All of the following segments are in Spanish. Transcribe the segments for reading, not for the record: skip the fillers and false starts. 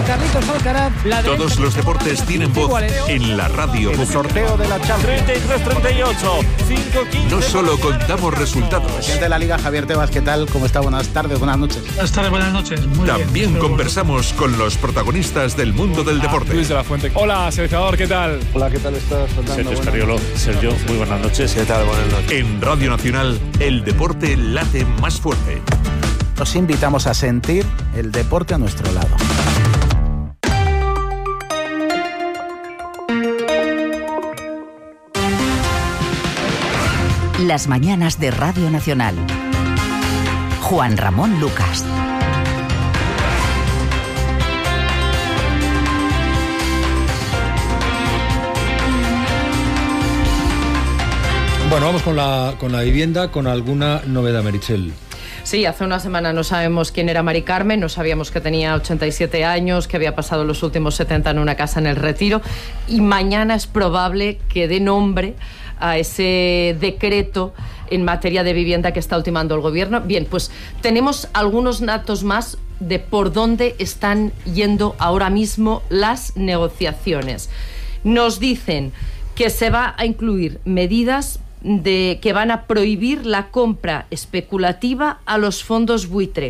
Carlitos Alcaraz. Todos los deportes tienen voz en la radio. El sorteo de la Champions. 33-38. No solo contamos resultados. Presidente de la Liga, Javier Tebas, ¿qué tal? ¿Cómo está? Buenas tardes, buenas noches. Buenas tardes, buenas noches. Muy También bien. conversamos con los protagonistas del mundo del deporte. Luis de la Fuente. Hola, seleccionador, ¿qué tal? Hola, ¿qué tal estás? Sergio Escariolo. Sergio, muy buenas noches. ¿Qué tal? Buenas noches. En Radio Nacional, el deporte late más fuerte. Nos invitamos a sentir el deporte a nuestro lado. Las mañanas de Radio Nacional. Juan Ramón Lucas. Bueno, vamos con la vivienda, con alguna novedad, Meritxell. Sí, hace una semana no sabemos quién era Mari Carmen, no sabíamos que tenía 87 años, que había pasado los últimos 70 en una casa en El Retiro, y mañana es probable que dé nombre a ese decreto en materia de vivienda que está ultimando el gobierno. Bien, pues tenemos algunos datos más de por dónde están yendo ahora mismo las negociaciones. Nos dicen que se va a incluir medidas que van a prohibir la compra especulativa a los fondos buitre.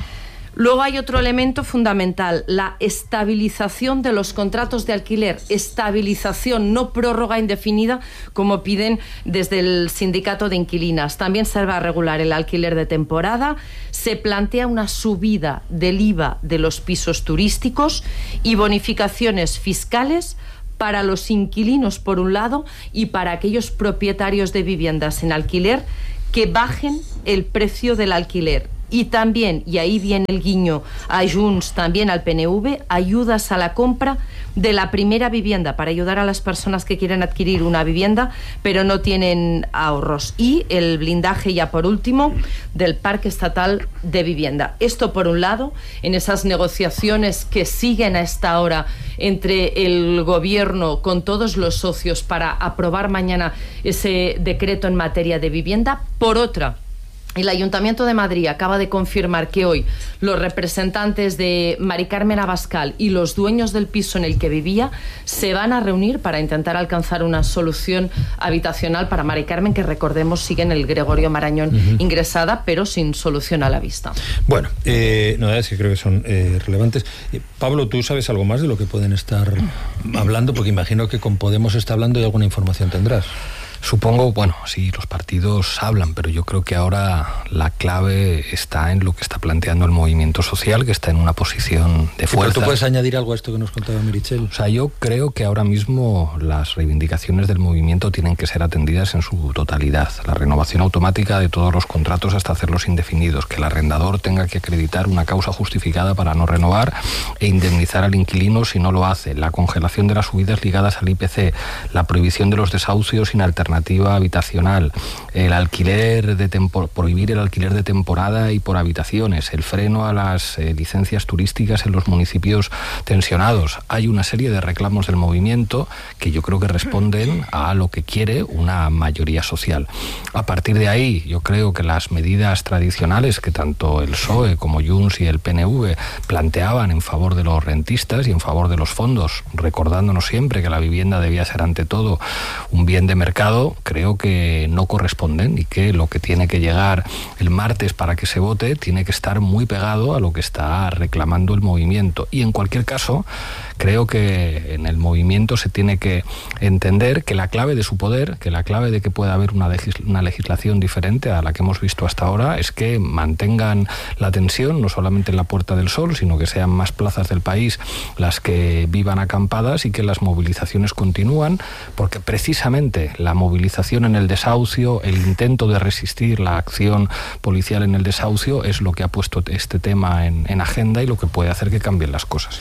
Luego hay otro elemento fundamental, la estabilización de los contratos de alquiler. Estabilización, no prórroga indefinida, como piden desde el sindicato de inquilinas. También se va a regular el alquiler de temporada. Se plantea una subida del IVA de los pisos turísticos y bonificaciones fiscales para los inquilinos, por un lado, y para aquellos propietarios de viviendas en alquiler que bajen el precio del alquiler. Y también, y ahí viene el guiño a Junts, también al PNV, ayudas a la compra de la primera vivienda para ayudar a las personas que quieren adquirir una vivienda pero no tienen ahorros. Y el blindaje, ya por último, del Parque Estatal de Vivienda. Esto, por un lado, en esas negociaciones que siguen a esta hora entre el gobierno con todos los socios para aprobar mañana ese decreto en materia de vivienda. Por otra, el Ayuntamiento de Madrid acaba de confirmar que hoy los representantes de Mari Carmen Abascal y los dueños del piso en el que vivía se van a reunir para intentar alcanzar una solución habitacional para Mari Carmen, que recordemos sigue en el Gregorio Marañón ingresada, pero sin solución a la vista. Bueno, novedades que creo que son relevantes. Pablo, ¿tú sabes algo más de lo que pueden estar hablando? Porque imagino que con Podemos está hablando y alguna información tendrás. Supongo, bueno, sí, los partidos hablan, pero yo creo que ahora la clave está en lo que está planteando el movimiento social, que está en una posición de fuerza. ¿Pero tú puedes añadir algo a esto que nos contaba Meritxell? O sea, yo creo que ahora mismo las reivindicaciones del movimiento tienen que ser atendidas en su totalidad. La renovación automática de todos los contratos hasta hacerlos indefinidos, que el arrendador tenga que acreditar una causa justificada para no renovar e indemnizar al inquilino si no lo hace, la congelación de las subidas ligadas al IPC, la prohibición de los desahucios sin alternativa habitacional, el alquiler prohibir el alquiler de temporada y por habitaciones, el freno a las licencias turísticas en los municipios tensionados. Hay una serie de reclamos del movimiento que yo creo que responden a lo que quiere una mayoría social. A partir de ahí, yo creo que las medidas tradicionales que tanto el PSOE como Junts y el PNV planteaban en favor de los rentistas y en favor de los fondos, recordándonos siempre que la vivienda debía ser ante todo un bien de mercado, creo que no corresponden y que lo que tiene que llegar el martes para que se vote tiene que estar muy pegado a lo que está reclamando el movimiento. Y en cualquier caso, creo que en el movimiento se tiene que entender que la clave de su poder, que la clave de que pueda haber una legislación diferente a la que hemos visto hasta ahora, es que mantengan la tensión, no solamente en la Puerta del Sol, sino que sean más plazas del país las que vivan acampadas y que las movilizaciones continúan, porque precisamente la movilización en el desahucio, el intento de resistir la acción policial en el desahucio es lo que ha puesto este tema en agenda y lo que puede hacer que cambien las cosas.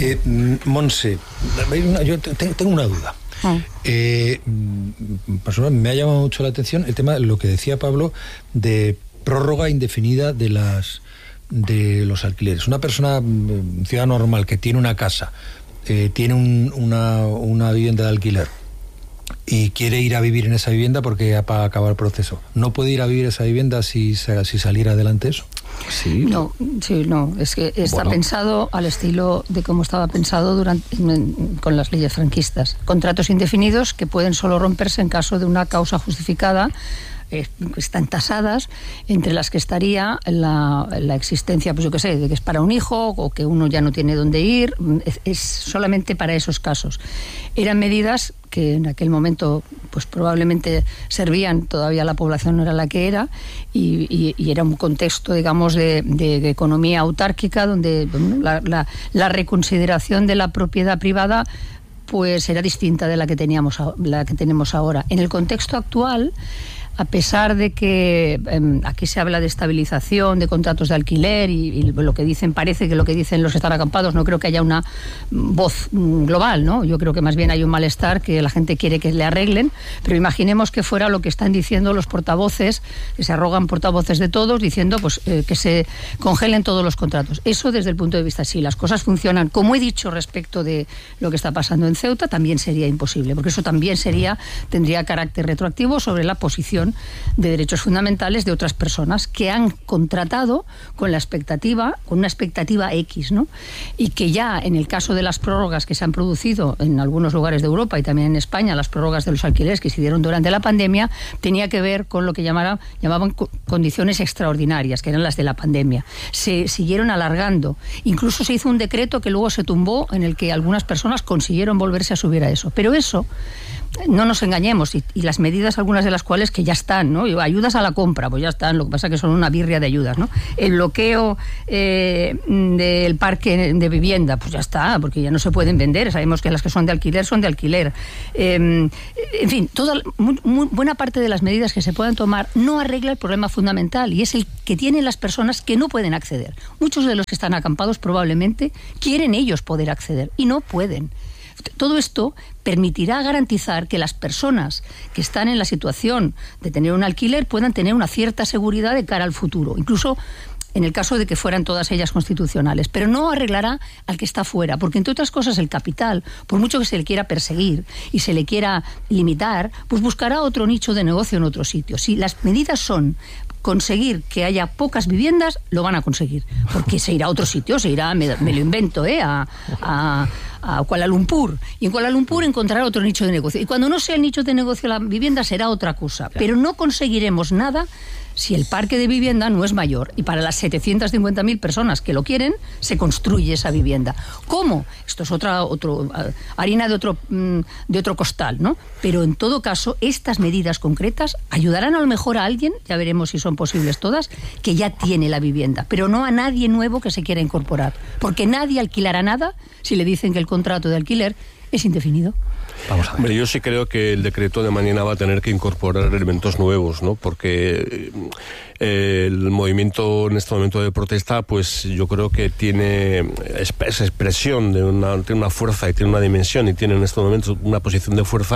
Monse, yo tengo una duda. Personalmente me ha llamado mucho la atención el tema de lo que decía Pablo de prórroga indefinida de los alquileres. Una persona, ciudadano normal, que tiene una casa, tiene una vivienda de alquiler y quiere ir a vivir en esa vivienda porque para acabar el proceso, ¿no puede ir a vivir esa vivienda si saliera adelante eso? Sí. No, es que está pensado al estilo de cómo estaba pensado con las leyes franquistas. Contratos indefinidos que pueden solo romperse en caso de una causa justificada. Están tasadas, entre las que estaría la existencia, pues yo qué sé, de que es para un hijo o que uno ya no tiene dónde ir. Es solamente para esos casos. Eran medidas que en aquel momento pues probablemente servían, todavía la población no era la que era, y era un contexto, digamos, de economía autárquica, donde la reconsideración de la propiedad privada pues era distinta de la que tenemos ahora. En el contexto actual, a pesar de que aquí se habla de estabilización, de contratos de alquiler y lo que dicen, parece que lo que dicen los que están acampados, no creo que haya una voz global, ¿no? Yo creo que más bien hay un malestar que la gente quiere que le arreglen, pero imaginemos que fuera lo que están diciendo los portavoces, que se arrogan portavoces de todos, diciendo pues que se congelen todos los contratos. Eso desde el punto de vista, si las cosas funcionan, como he dicho respecto de lo que está pasando en Ceuta, también sería imposible, porque eso también tendría carácter retroactivo sobre la posición de derechos fundamentales de otras personas que han contratado con una expectativa X, ¿no? Y que ya en el caso de las prórrogas que se han producido en algunos lugares de Europa y también en España, las prórrogas de los alquileres que se dieron durante la pandemia, tenía que ver con lo que llamaban condiciones extraordinarias, que eran las de la pandemia. Se siguieron alargando. Incluso se hizo un decreto que luego se tumbó, en el que algunas personas consiguieron volverse a subir a eso. Pero eso, no nos engañemos, y las medidas, algunas de las cuales que ya están, ¿no? Ayudas a la compra, pues ya están, lo que pasa es que son una birria de ayudas, ¿no? El bloqueo del parque de vivienda, pues ya está, porque ya no se pueden vender, sabemos que las que son de alquiler son de alquiler. En fin, muy buena parte de las medidas que se puedan tomar no arregla el problema fundamental, y es el que tienen las personas que no pueden acceder. Muchos de los que están acampados probablemente quieren ellos poder acceder y no pueden. Todo esto permitirá garantizar que las personas que están en la situación de tener un alquiler puedan tener una cierta seguridad de cara al futuro, incluso en el caso de que fueran todas ellas constitucionales, pero no arreglará al que está fuera, porque entre otras cosas el capital, por mucho que se le quiera perseguir y se le quiera limitar, pues buscará otro nicho de negocio en otro sitio. Si las medidas son conseguir que haya pocas viviendas, lo van a conseguir, porque se irá a otro sitio, me lo invento, a Kuala Lumpur, y en Kuala Lumpur encontrará otro nicho de negocio, y cuando no sea el nicho de negocio la vivienda será otra cosa, pero no conseguiremos nada si el parque de vivienda no es mayor, y para las 750.000 personas que lo quieren se construye esa vivienda. ¿Cómo? Esto es harina de otro costal, ¿no? Pero en todo caso, estas medidas concretas ayudarán a lo mejor a alguien, ya veremos si son posibles todas, que ya tiene la vivienda, pero no a nadie nuevo que se quiera incorporar, porque nadie alquilará nada si le dicen que el contrato de alquiler es indefinido. Vamos a ver. Hombre, yo sí creo que el decreto de mañana va a tener que incorporar elementos nuevos, ¿no? Porque el movimiento en este momento de protesta, pues yo creo que tiene esa expresión tiene una fuerza y tiene una dimensión y tiene en este momento una posición de fuerza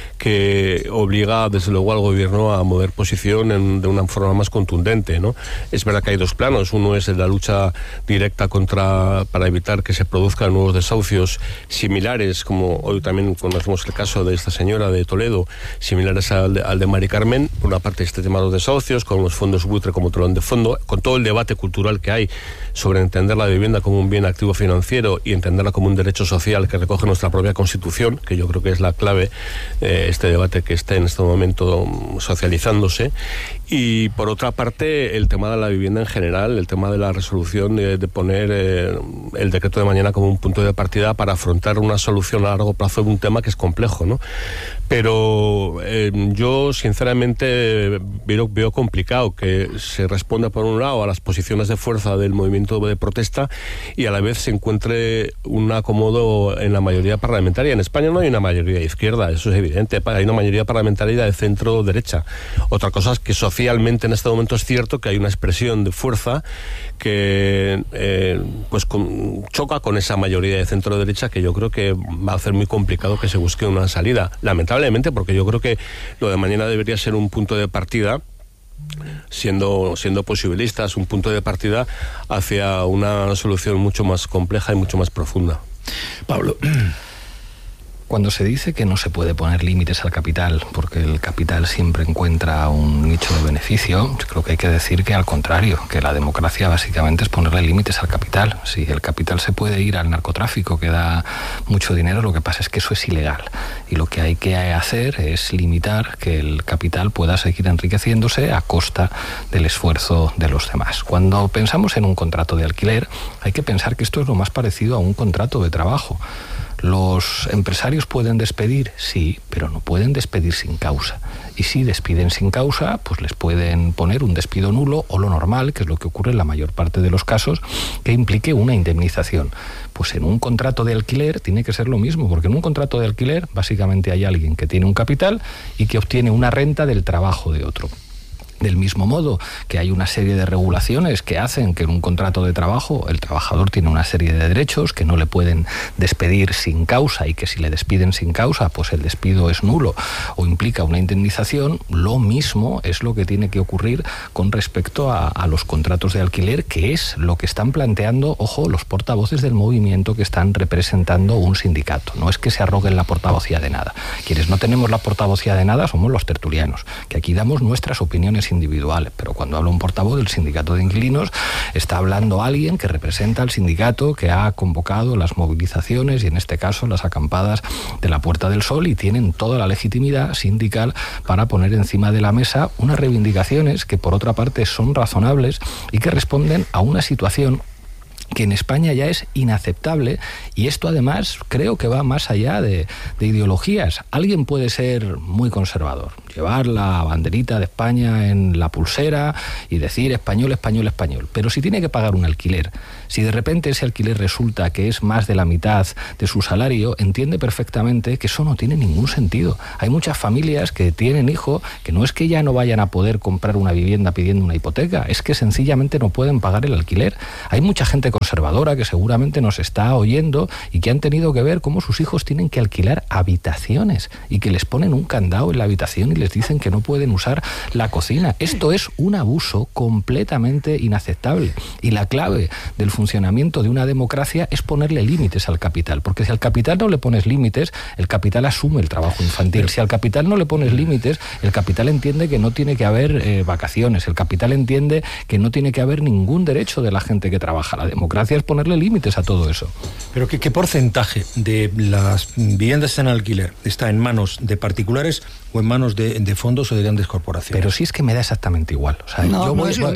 que obliga desde luego al gobierno a mover posición de una forma más contundente, ¿no? Es verdad que hay dos planos, uno es la lucha directa para evitar que se produzcan nuevos desahucios similares, como hoy también conocemos el caso de esta señora de Toledo, similares al de Mari Carmen, por una parte este tema de los desahucios, con los fondos buitre como telón de fondo, con todo el debate cultural que hay sobre entender la vivienda como un bien activo financiero y entenderla como un derecho social que recoge nuestra propia Constitución, que yo creo que es la clave, este debate que está en este momento socializándose. Y por otra parte, el tema de la vivienda en general, el tema de la resolución de poner el decreto de mañana como un punto de partida para afrontar una solución a largo plazo de un tema que es complejo, ¿no? Pero yo sinceramente veo complicado que se responda por un lado a las posiciones de fuerza del movimiento de protesta y a la vez se encuentre un acomodo en la mayoría parlamentaria. En España no hay una mayoría de izquierda, eso es evidente, hay una mayoría parlamentaria de centro-derecha. Otra cosa es que socialmente en este momento es cierto que hay una expresión de fuerza que choca con esa mayoría de centro-derecha, que yo creo que va a ser muy complicado que se busque una salida, lamentablemente, porque yo creo que lo de mañana debería ser un punto de partida, siendo posibilistas, un punto de partida hacia una solución mucho más compleja y mucho más profunda. Pablo. Cuando se dice que no se puede poner límites al capital, porque el capital siempre encuentra un nicho de beneficio, yo creo que hay que decir que al contrario, que la democracia básicamente es ponerle límites al capital. Si el capital se puede ir al narcotráfico, que da mucho dinero, lo que pasa es que eso es ilegal. Y lo que hay que hacer es limitar que el capital pueda seguir enriqueciéndose a costa del esfuerzo de los demás. Cuando pensamos en un contrato de alquiler, hay que pensar que esto es lo más parecido a un contrato de trabajo. ¿Los empresarios pueden despedir? Sí, pero no pueden despedir sin causa. Y si despiden sin causa, pues les pueden poner un despido nulo o lo normal, que es lo que ocurre en la mayor parte de los casos, que implique una indemnización. Pues en un contrato de alquiler tiene que ser lo mismo, porque en un contrato de alquiler básicamente hay alguien que tiene un capital y que obtiene una renta del trabajo de otro. Del mismo modo que hay una serie de regulaciones que hacen que en un contrato de trabajo el trabajador tiene una serie de derechos, que no le pueden despedir sin causa y que si le despiden sin causa pues el despido es nulo o implica una indemnización, lo mismo es lo que tiene que ocurrir con respecto a los contratos de alquiler, que es lo que están planteando, ojo, los portavoces del movimiento que están representando un sindicato. No es que se arroguen la portavocía de nada. Quienes no tenemos la portavocía de nada somos los tertulianos, que aquí damos nuestras opiniones individuales, pero cuando habla un portavoz del sindicato de inquilinos está hablando alguien que representa al sindicato que ha convocado las movilizaciones y en este caso las acampadas de la Puerta del Sol, y tienen toda la legitimidad sindical para poner encima de la mesa unas reivindicaciones que por otra parte son razonables y que responden a una situación que en España ya es inaceptable, y esto además creo que va más allá de ideologías. Alguien puede ser muy conservador, llevar la banderita de España en la pulsera y decir español, español, español, pero si tiene que pagar un alquiler, si de repente ese alquiler resulta que es más de la mitad de su salario, entiende perfectamente que eso no tiene ningún sentido. Hay muchas familias que tienen hijos que no es que ya no vayan a poder comprar una vivienda pidiendo una hipoteca, es que sencillamente no pueden pagar el alquiler. Hay mucha gente conservadora que seguramente nos está oyendo y que han tenido que ver cómo sus hijos tienen que alquilar habitaciones y que les ponen un candado en la habitación y les dicen que no pueden usar la cocina. Esto es un abuso completamente inaceptable, y la clave del funcionamiento de una democracia es ponerle límites al capital, porque si al capital no le pones límites, el capital asume el trabajo infantil. Si al capital no le pones límites, el capital entiende que no tiene que haber vacaciones, el capital entiende que no tiene que haber ningún derecho de la gente que trabaja. La democracia es ponerle límites a todo eso. Pero ¿qué porcentaje de las viviendas en alquiler está en manos de particulares o en manos de fondos o de grandes corporaciones? Pero si es que me da exactamente igual. O sea, no, yo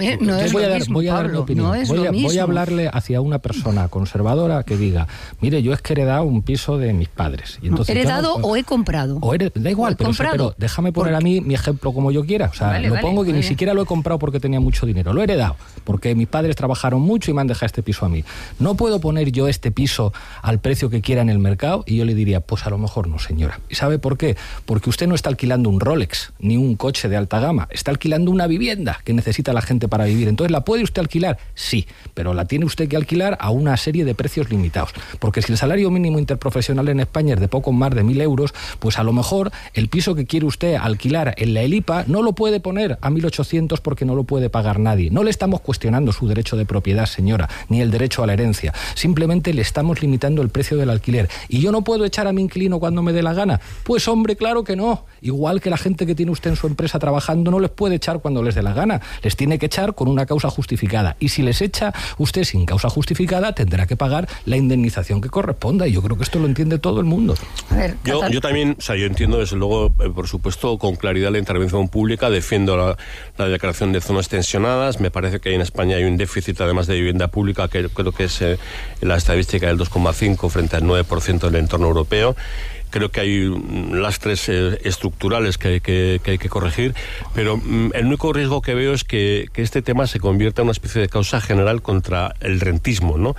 voy a dar mi opinión. Voy a hablarle hacia una persona conservadora que diga, mire, yo es que he heredado un piso de mis padres. Y entonces, ¿heredado o he comprado? Da igual, pero déjame poner a mí mi ejemplo como yo quiera. O sea, pongo que ni siquiera lo he comprado porque tenía mucho dinero. Lo he heredado porque mis padres trabajaron mucho y me han dejado este piso a mí. No puedo poner yo este piso al precio que quiera en el mercado, y yo le diría, pues a lo mejor no, señora. ¿Y sabe por qué? Porque usted no está alquilando un Rolex ni un coche de alta gama, está alquilando una vivienda que necesita la gente para vivir. Entonces, ¿la puede usted alquilar? Sí, pero la tiene usted que alquilar a una serie de precios limitados, porque si el salario mínimo interprofesional en España es de poco más de 1.000 euros, pues a lo mejor el piso que quiere usted alquilar en la Elipa no lo puede poner a 1.800 porque no lo puede pagar nadie. No le estamos cuestionando su derecho de propiedad, señora, ni el derecho a la herencia. Simplemente le estamos limitando el precio del alquiler. ¿Y yo no puedo echar a mi inquilino cuando me dé la gana? Pues hombre, claro que no. Igual que la gente que tiene usted en su empresa trabajando no les puede echar cuando les dé la gana. Les tiene que echar con una causa justificada. Y si les echa usted sin causa justificada, tendrá que pagar la indemnización que corresponda. Y yo creo que esto lo entiende todo el mundo. A ver, yo también, o sea, yo entiendo desde luego, por supuesto, con claridad la intervención pública, defiendo la declaración de zonas tensionadas. Me parece que en España hay un déficit además de vivienda pública, que creo que es la estadística del 2,5 frente al 9% del entorno europeo. Creo que hay lastres estructurales que hay que corregir, pero el único riesgo que veo es que este tema se convierta en una especie de causa general contra el rentismo, ¿no?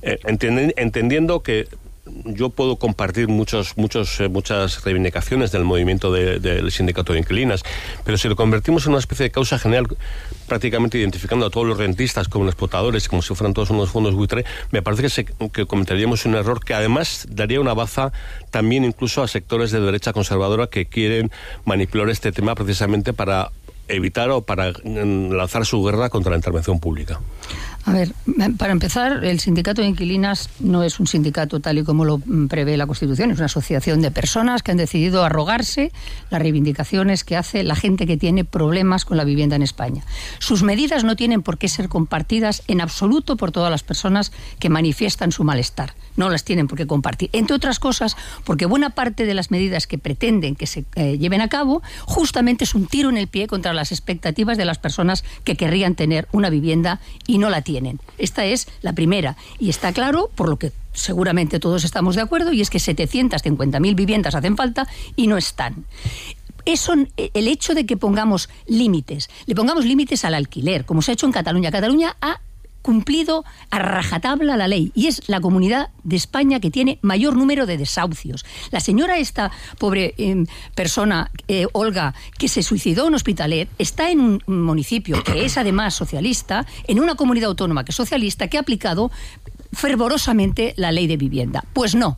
Entendiendo que yo puedo compartir muchas reivindicaciones del movimiento del sindicato de inquilinas, pero si lo convertimos en una especie de causa general, prácticamente identificando a todos los rentistas como explotadores, como si fueran todos unos fondos buitre, me parece que cometeríamos un error que además daría una baza también incluso a sectores de derecha conservadora que quieren manipular este tema precisamente para evitar o para lanzar su guerra contra la intervención pública. A ver, para empezar, el sindicato de inquilinas no es un sindicato tal y como lo prevé la Constitución, es una asociación de personas que han decidido arrogarse las reivindicaciones que hace la gente que tiene problemas con la vivienda en España. Sus medidas no tienen por qué ser compartidas en absoluto por todas las personas que manifiestan su malestar. No las tienen por qué compartir. Entre otras cosas, porque buena parte de las medidas que pretenden que se lleven a cabo justamente es un tiro en el pie contra las expectativas de las personas que querrían tener una vivienda y no la tienen. Esta es la primera. Y está claro, por lo que seguramente todos estamos de acuerdo, y es que 750.000 viviendas hacen falta y no están. Eso, el hecho de que pongamos límites, le pongamos límites al alquiler, como se ha hecho en Cataluña. Cataluña ha cumplido a rajatabla la ley y es la comunidad de España que tiene mayor número de desahucios. La señora esta pobre persona, Olga, que se suicidó en Hospitalet, está en un municipio que es además socialista, en una comunidad autónoma que es socialista, que ha aplicado fervorosamente la ley de vivienda. Pues no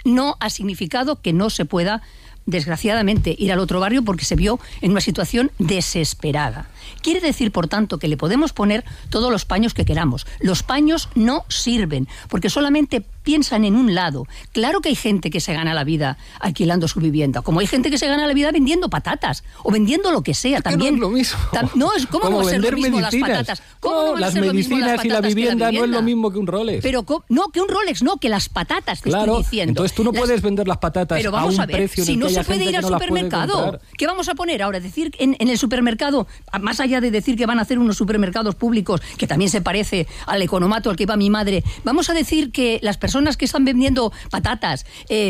ha significado que no se pueda, desgraciadamente, ir al otro barrio porque se vio en una situación desesperada. Quiere decir, por tanto, que le podemos poner todos los paños que queramos. Los paños no sirven, porque solamente piensan en un lado. Claro que hay gente que se gana la vida alquilando su vivienda, como hay gente que se gana la vida vendiendo patatas o vendiendo lo que sea. También no es lo mismo. ¿Cómo no va a ser lo mismo medicinas. Las patatas? ¿Cómo no las medicinas y la vivienda no es lo mismo que un Rolex? Pero no, que un Rolex no, que las patatas te estoy diciendo. Entonces tú no puedes vender las patatas a un precio en el que haya gente que no las puede comprar. Si no se puede ir al supermercado, ¿qué vamos a poner ahora? Decir en el supermercado, más allá de decir que van a hacer unos supermercados públicos, que también se parece al economato al que iba mi madre, vamos a decir que las personas que están vendiendo patatas,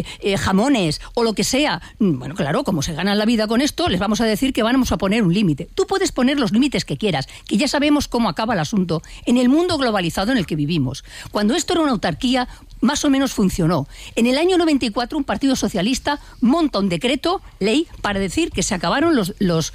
jamones o lo que sea, bueno, claro, como se ganan la vida con esto, les vamos a decir que vamos a poner un límite. Tú puedes poner los límites que quieras, que ya sabemos cómo acaba el asunto en el mundo globalizado en el que vivimos. Cuando esto era una autarquía, más o menos funcionó. En el año 94 un partido socialista monta un decreto, ley, para decir que se acabaron los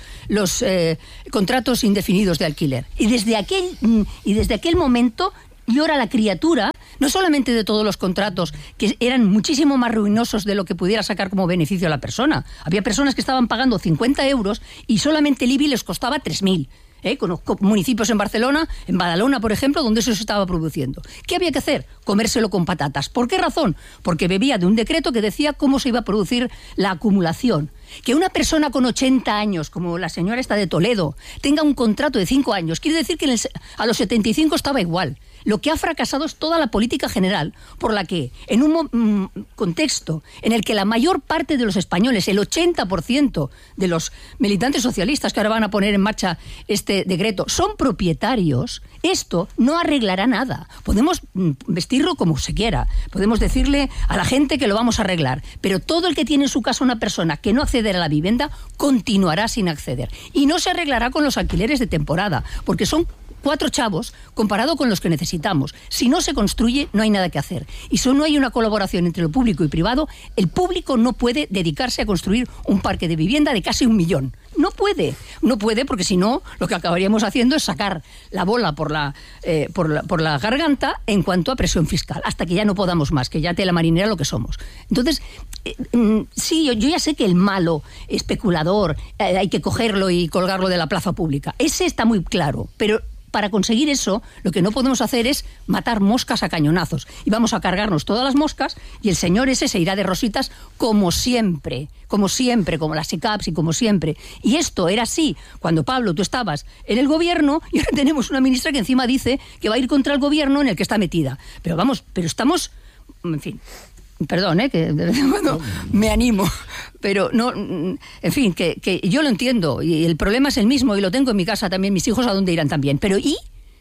contratos indefinidos de alquiler. Y desde aquel momento llora la criatura, no solamente de todos los contratos, que eran muchísimo más ruinosos de lo que pudiera sacar como beneficio a la persona. Había personas que estaban pagando 50 euros y solamente el IBI les costaba 3.000. Conozco municipios en Barcelona, en Badalona, por ejemplo, donde eso se estaba produciendo. ¿Qué había que hacer? Comérselo con patatas. ¿Por qué razón? Porque bebía de un decreto que decía cómo se iba a producir la acumulación. Que una persona con 80 años, como la señora esta de Toledo, tenga un contrato de 5 años, quiere decir que a los 75 estaba igual. Lo que ha fracasado es toda la política general, por la que, en un contexto en el que la mayor parte de los españoles, el 80% de los militantes socialistas que ahora van a poner en marcha este decreto, son propietarios, esto no arreglará nada. Podemos vestirlo como se quiera, podemos decirle a la gente que lo vamos a arreglar, pero todo el que tiene en su casa una persona que no accede a la vivienda continuará sin acceder. Y no se arreglará con los alquileres de temporada, porque son 4 chavos comparado con los que necesitamos. Si no se construye, no hay nada que hacer. Y si no hay una colaboración entre lo público y privado, el público no puede dedicarse a construir un parque de vivienda de casi 1 millón. No puede porque si no, lo que acabaríamos haciendo es sacar la bola por la garganta en cuanto a presión fiscal, hasta que ya no podamos más, que ya tela marinera lo que somos. Entonces, sí, yo ya sé que el malo especulador hay que cogerlo y colgarlo de la plaza pública. Ese está muy claro, pero para conseguir eso, lo que no podemos hacer es matar moscas a cañonazos. Y vamos a cargarnos todas las moscas y el señor ese se irá de rositas como siempre, como las ICAPs y como siempre. Y esto era así cuando, Pablo, tú estabas en el gobierno y ahora tenemos una ministra que encima dice que va a ir contra el gobierno en el que está metida. Pero estamos, en fin... Perdón, que de vez en cuando me animo, pero no, en fin, que yo lo entiendo y el problema es el mismo y lo tengo en mi casa también, mis hijos a dónde irán también, pero ¿y?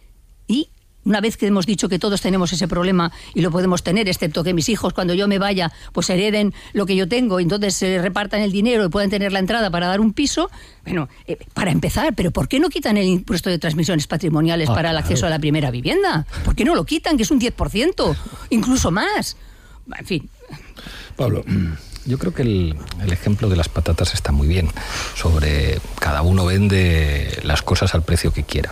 Una vez que hemos dicho que todos tenemos ese problema y lo podemos tener, excepto que mis hijos cuando yo me vaya pues hereden lo que yo tengo y entonces se repartan el dinero y pueden tener la entrada para dar un piso, bueno, para empezar, pero ¿por qué no quitan el impuesto de transmisiones patrimoniales para el acceso a la primera vivienda? ¿Por qué no lo quitan, que es un 10%, incluso más? En fin. Pablo, yo creo que el ejemplo de las patatas está muy bien. Sobre cada uno vende las cosas al precio que quiera.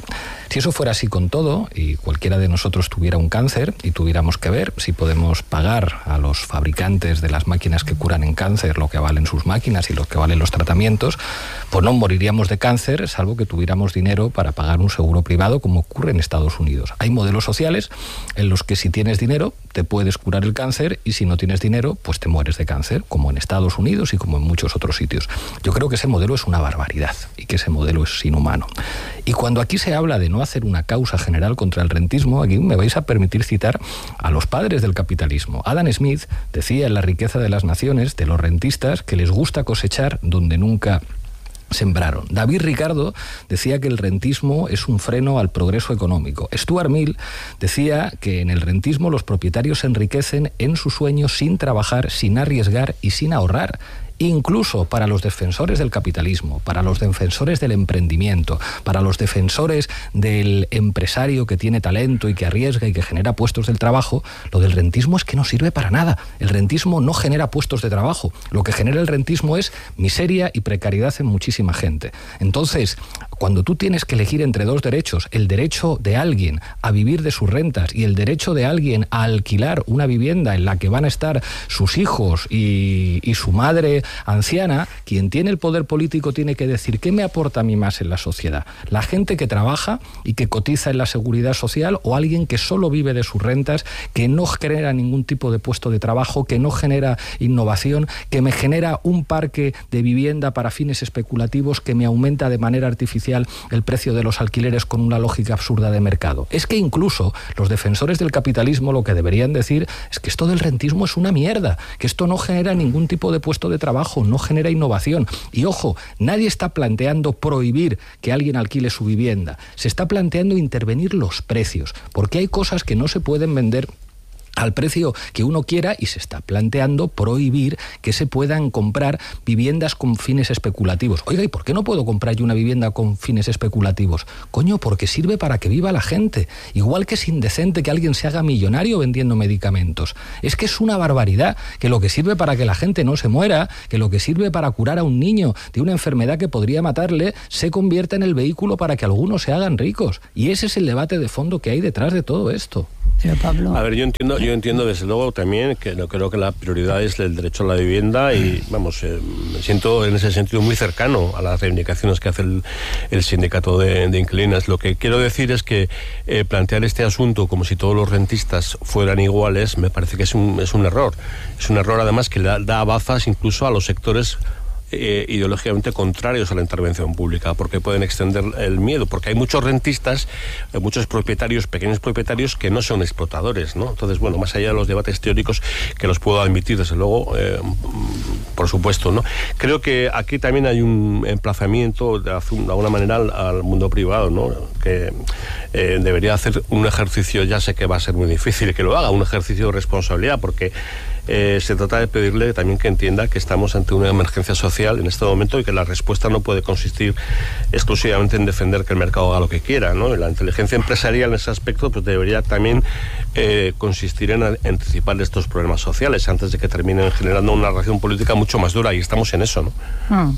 Si eso fuera así con todo, y cualquiera de nosotros tuviera un cáncer y tuviéramos que ver si podemos pagar a los fabricantes de las máquinas que curan en cáncer lo que valen sus máquinas y lo que valen los tratamientos, pues no moriríamos de cáncer, salvo que tuviéramos dinero para pagar un seguro privado, como ocurre en Estados Unidos. Hay modelos sociales en los que si tienes dinero te puedes curar el cáncer, y si no tienes dinero pues te mueres de cáncer, como en Estados Unidos y como en muchos otros sitios. Yo creo que ese modelo es una barbaridad y que ese modelo es inhumano. Y cuando aquí se habla de no hacer una causa general contra el rentismo, aquí me vais a permitir citar a los padres del capitalismo. Adam Smith decía en La riqueza de las naciones de los rentistas que les gusta cosechar donde nunca sembraron. David Ricardo decía que el rentismo es un freno al progreso económico. Stuart Mill decía que en el rentismo los propietarios se enriquecen en sus sueños sin trabajar, sin arriesgar y sin ahorrar. Incluso para los defensores del capitalismo, para los defensores del emprendimiento, para los defensores del empresario que tiene talento y que arriesga y que genera puestos de trabajo, lo del rentismo es que no sirve para nada. El rentismo no genera puestos de trabajo. Lo que genera el rentismo es miseria y precariedad en muchísima gente. Entonces, cuando tú tienes que elegir entre dos derechos, el derecho de alguien a vivir de sus rentas y el derecho de alguien a alquilar una vivienda en la que van a estar sus hijos y su madre anciana, quien tiene el poder político tiene que decir ¿qué me aporta a mí más en la sociedad? ¿La gente que trabaja y que cotiza en la seguridad social, o alguien que solo vive de sus rentas, que no genera ningún tipo de puesto de trabajo, que no genera innovación, que me genera un parque de vivienda para fines especulativos, que me aumenta de manera artificial el precio de los alquileres con una lógica absurda de mercado? Es que incluso los defensores del capitalismo lo que deberían decir es que esto del rentismo es una mierda, que esto no genera ningún tipo de puesto de trabajo, no genera innovación. Y ojo, nadie está planteando prohibir que alguien alquile su vivienda. Se está planteando intervenir los precios, porque hay cosas que no se pueden vender al precio que uno quiera, y se está planteando prohibir que se puedan comprar viviendas con fines especulativos. Oiga, ¿y por qué no puedo comprar yo una vivienda con fines especulativos? Coño, porque sirve para que viva la gente. Igual que es indecente que alguien se haga millonario vendiendo medicamentos. Es que es una barbaridad que lo que sirve para que la gente no se muera, que lo que sirve para curar a un niño de una enfermedad que podría matarle, se convierta en el vehículo para que algunos se hagan ricos. Y ese es el debate de fondo que hay detrás de todo esto. Pero Pablo... A ver, yo entiendo desde luego también que no creo que la prioridad es el derecho a la vivienda, y vamos, me siento en ese sentido muy cercano a las reivindicaciones que hace el sindicato de inquilinas. Lo que quiero decir es que plantear este asunto como si todos los rentistas fueran iguales me parece que es un error. Es un error además que da bazas incluso a los sectores ideológicamente contrarios a la intervención pública, porque pueden extender el miedo, porque hay muchos rentistas, muchos propietarios, pequeños propietarios que no son explotadores, ¿no? Entonces, bueno, más allá de los debates teóricos, que los puedo admitir desde luego, por supuesto, ¿no? Creo que aquí también hay un emplazamiento de alguna manera al mundo privado, ¿no? Que debería hacer un ejercicio, ya sé que va a ser muy difícil que lo haga, un ejercicio de responsabilidad, porque se trata de pedirle también que entienda que estamos ante una emergencia social en este momento, y que la respuesta no puede consistir exclusivamente en defender que el mercado haga lo que quiera, ¿no? Y la inteligencia empresarial en ese aspecto pues debería también consistir en anticipar estos problemas sociales antes de que terminen generando una reacción política mucho más dura, y estamos en eso, ¿no?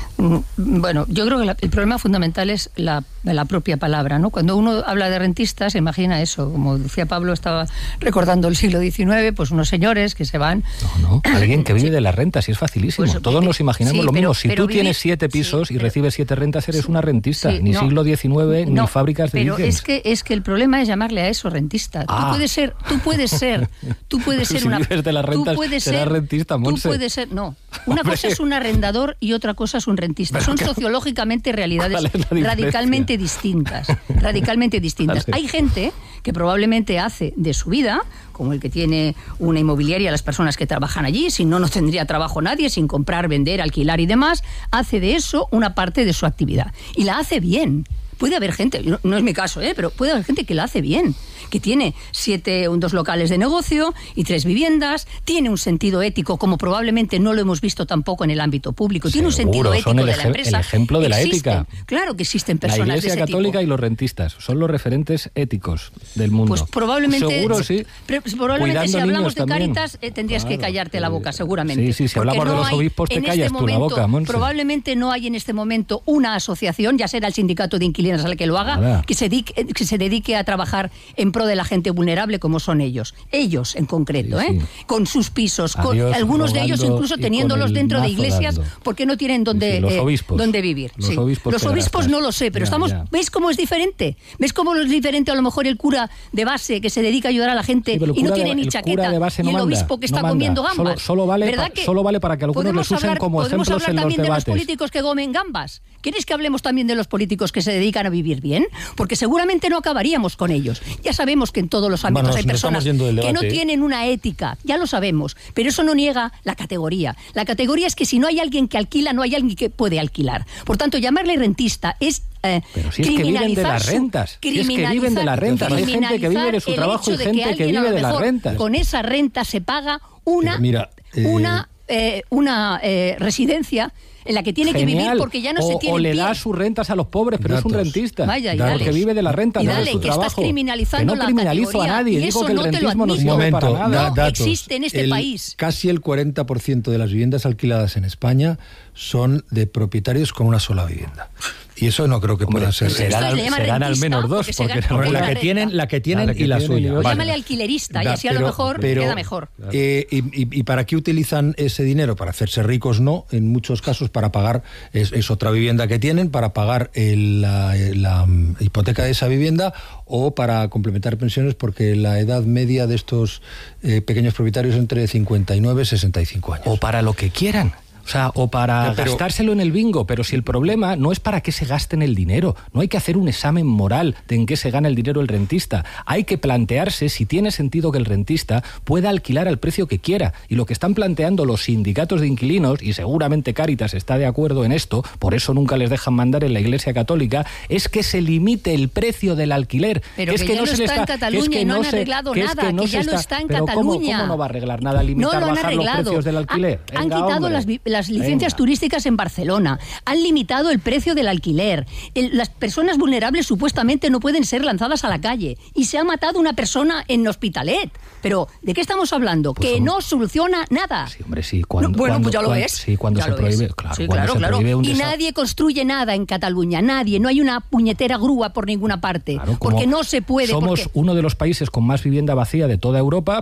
Bueno, yo creo que el problema fundamental es la propia palabra, ¿no? Cuando uno habla de rentistas, se imagina eso, como decía Pablo, estaba recordando el siglo XIX, pues unos señores que se van... No, alguien que vive de las rentas, y es facilísimo. Pues, todos nos imaginamos lo mismo. Si tú tienes 7 pisos y recibes 7 rentas, eres una rentista. Ni siglo XIX, ni fábricas de Dickens. Pero es que el problema es llamarle a eso rentista. Tú puedes ser si una... vives de las rentas, serás rentista, Monse. Tú puedes ser... No, una cosa es un arrendador y otra cosa es un rentista. Son sociológicamente realidades radicalmente distintas. Radicalmente distintas. Hay gente que probablemente hace de su vida, como el que tiene una inmobiliaria, las personas que trabajan allí, si no, no tendría trabajo nadie, sin comprar, vender, alquilar y demás, hace de eso una parte de su actividad. Y la hace bien. Puede haber gente, no es mi caso, pero puede haber gente que la hace bien, que tiene 2 locales de negocio y 3 viviendas, tiene un sentido ético, como probablemente no lo hemos visto tampoco en el ámbito público. Tiene un sentido ético de la empresa. El ejemplo de la ética. Claro que existen personas de ese tipo. La Iglesia Católica y los rentistas son los referentes éticos del mundo. Pues probablemente... Seguro, sí. Probablemente si hablamos de Cáritas tendrías que callarte la boca, seguramente. Sí, si hablamos de los obispos te callas tú la boca, Monse. Probablemente no hay en este momento una asociación, ya será el sindicato de inquilinos inquilinas a la que lo haga, que se dedique a trabajar en pro de la gente vulnerable como son ellos en concreto, con sus pisos, algunos de ellos incluso teniéndolos dentro de iglesias porque no tienen donde vivir. Los obispos no lo sé, pero ¿ves cómo es diferente? ¿Ves cómo es diferente a lo mejor el cura de base que se dedica a ayudar a la gente y no tiene ni chaqueta, y el obispo que está comiendo gambas? Solo vale para que algunos les usen como ejemplos en los debates. ¿Podemos hablar también de los políticos que comen gambas? ¿Queréis que hablemos también de los políticos que se dedican a vivir bien? Porque seguramente no acabaríamos con ellos. Ya sabemos que en todos los ámbitos hay personas que no tienen una ética, ya lo sabemos, pero eso no niega la categoría. La categoría es que si no hay alguien que alquila, no hay alguien que puede alquilar. Por tanto, llamarle rentista es pero si es que viven de las rentas. Si es que viven de las rentas. Hay gente que vive de su trabajo y gente que vive de las rentas. Con esa renta se paga una residencia en la que tiene que vivir porque ya no se tiene. O le da sus rentas a los pobres, pero es un rentista. Porque vive de la renta, no de su trabajo. Estás criminalizando que no criminalizo a nadie, digo que el rentismo no sirve para nada. No existe en este país. Casi el 40% de las viviendas alquiladas en España son de propietarios con una sola vivienda. Y eso no creo que puedan ser. Serán al menos dos, porque la que tienen y la suya. Llámale alquilerista y así a lo mejor queda mejor. ¿Y para qué utilizan ese dinero? Para hacerse ricos, no. En muchos casos para pagar es otra vivienda que tienen, para pagar la hipoteca de esa vivienda o para complementar pensiones, porque la edad media de estos pequeños propietarios es entre 59 y 65 años. O para lo que quieran. O sea, o para gastárselo en el bingo, pero si el problema no es para qué se gasten el dinero, no hay que hacer un examen moral de en qué se gana el dinero el rentista. Hay que plantearse si tiene sentido que el rentista pueda alquilar al precio que quiera. Y lo que están planteando los sindicatos de inquilinos, y seguramente Cáritas está de acuerdo en esto, por eso nunca les dejan mandar en la Iglesia Católica, es que se limite el precio del alquiler. Pero que ya no está en Cataluña y no han arreglado nada, que ya no está en Cataluña. ¿Cómo no va a arreglar nada? Limitar, bajar los precios del alquiler. Han quitado las licencias turísticas en Barcelona, han limitado el precio del alquiler, las personas vulnerables supuestamente no pueden ser lanzadas a la calle y se ha matado una persona en Hospitalet. Pero, ¿de qué estamos hablando? Pues que no soluciona nada. Sí, hombre, sí. Pues ya lo ves. Sí, cuando se prohíbe. Claro. Y nadie construye nada en Cataluña, nadie. No hay una puñetera grúa por ninguna parte. Claro, porque no se puede. Somos uno de los países con más vivienda vacía de toda Europa,